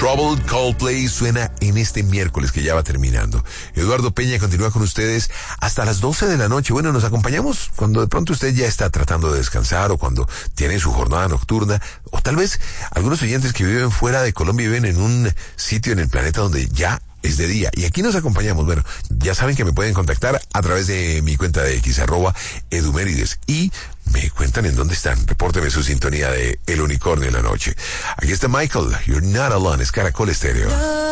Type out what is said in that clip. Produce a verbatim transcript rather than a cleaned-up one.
Troubled Coldplay suena en este miércoles que ya va terminando. Eduardo Peña continúa con ustedes hasta las doce de la noche. Bueno, nos acompañamos cuando de pronto usted ya está tratando de descansar o cuando tiene su jornada nocturna, o tal vez algunos oyentes que viven fuera de Colombia viven en un sitio en el planeta donde ya es de día. Y aquí nos acompañamos. Bueno, ya saben que me pueden contactar a través de mi cuenta de X, arroba Edumérides. Y me cuentan en dónde están. Repórteme su sintonía de El Unicornio en la Noche. Aquí está Michael. You're not alone. Es Caracol Estéreo.